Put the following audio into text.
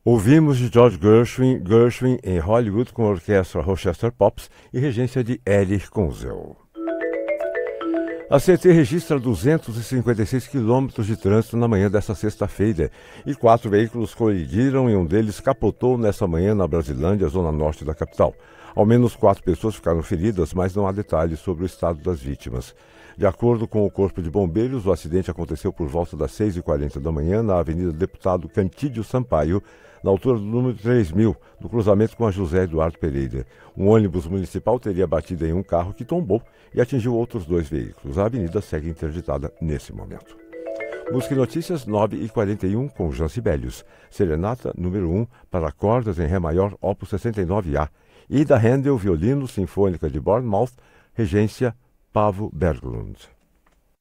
Ouvimos de George Gershwin em Hollywood com a orquestra Rochester Pops e regência de Erich Kunzel. A CT registra 256 quilômetros de trânsito na manhã desta sexta-feira e 4 veículos colidiram e um deles capotou nesta manhã na Brasilândia, zona norte da capital. Ao menos 4 pessoas ficaram feridas, mas não há detalhes sobre o estado das vítimas. De acordo com o Corpo de Bombeiros, o acidente aconteceu por volta das 6h40 da manhã na Avenida Deputado Cantídio Sampaio, na altura do número 3000, no cruzamento com a José Eduardo Pereira. Um ônibus municipal teria batido em um carro que tombou e atingiu outros 2 veículos. A avenida segue interditada nesse momento. Música e Notícias, 9h41, com Jean Sibelius. Serenata número 1, para cordas em Ré maior, opus 69A. Ida Handel, violino, Sinfônica de Bournemouth, regência Pavo Berglund.